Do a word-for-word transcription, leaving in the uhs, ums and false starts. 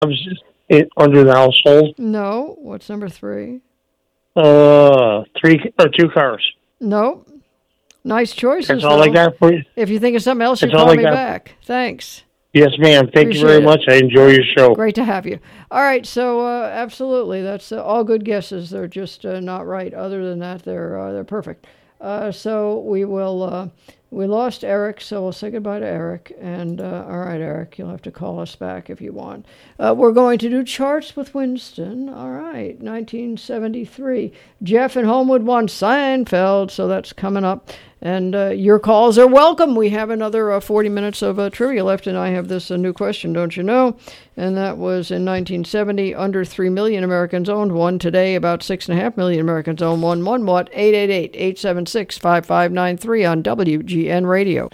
it, under the household? No. What's number three? Uh, three or two cars. No. Nice choices. That's all though. I got for you. If you think of something else, you That's all call I me got. back. Thanks. Yes, ma'am. Thank Appreciate you very it. much. I enjoy your show. Great to have you. All right, so uh, absolutely, that's uh, all good guesses. They're just uh, not right. Other than that, they're uh, they're perfect. Uh, so we will. Uh, we lost Eric, so we'll say goodbye to Eric. And uh, all right, Eric, you'll have to call us back if you want. Uh, we're going to do charts with Winston. All right, nineteen seventy-three. Jeff in Homewood won Seinfeld, so that's coming up. And uh, your calls are welcome. We have another uh, forty minutes of uh, trivia left, and I have this uh, new question, don't you know? And that was in nineteen seventy, under three million Americans owned one. Today, about six point five million Americans own one. One what? eight eight eight, eight seven six, five five nine three on W G N Radio.